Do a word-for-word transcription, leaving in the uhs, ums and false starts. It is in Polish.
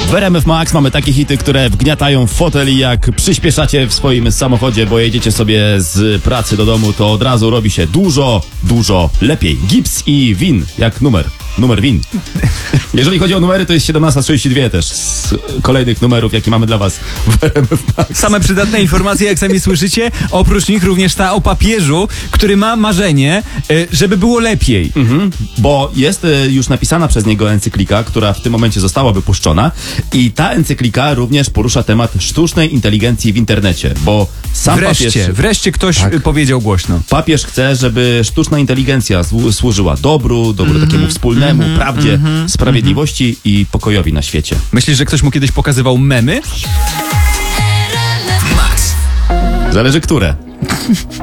W R M F Max mamy takie hity, które wgniatają w fotel i jak przyspieszacie w swoim samochodzie, bo jedziecie sobie z pracy do domu, to od razu robi się dużo, dużo lepiej. Gips i Win, jak numer. Numer Win. Jeżeli chodzi o numery, to jest siedemnasta trzydzieści dwa też z kolejnych numerów, jakie mamy dla was w R M F Max. Same przydatne informacje, jak sami słyszycie. Oprócz nich również ta o papieżu, który ma marzenie, żeby było lepiej. Mhm, bo jest już napisana przez niego encyklika, która w tym momencie została wypuszczona i ta encyklika również porusza temat sztucznej inteligencji w internecie, bo sam wreszcie, papież... wreszcie ktoś tak. powiedział głośno. Papież chce, żeby sztuczna inteligencja słu- służyła dobru, dobru mm-hmm, takiemu wspólnemu, mm-hmm, prawdzie, mm-hmm, sprawiedliwości mm-hmm. i pokojowi na świecie. Myślisz, że ktoś mu kiedyś pokazywał memy? Zależy które.